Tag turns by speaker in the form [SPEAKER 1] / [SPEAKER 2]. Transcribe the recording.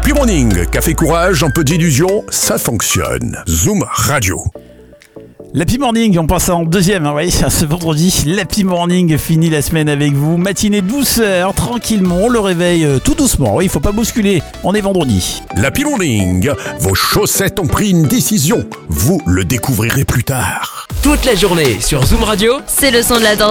[SPEAKER 1] L'Happy Morning, café courage, un peu d'illusion, ça fonctionne. Zoom Radio.
[SPEAKER 2] L'Happy Morning, on passe en deuxième, oui, ce vendredi. L'Happy Morning finit la semaine avec vous. Matinée douceur, tranquillement, on le réveille tout doucement. Oui, il faut pas bousculer, on est vendredi.
[SPEAKER 1] L'Happy Morning, vos chaussettes ont pris une décision. Vous le découvrirez plus tard.
[SPEAKER 3] Toute la journée sur Zoom Radio.
[SPEAKER 4] C'est le son de la danse.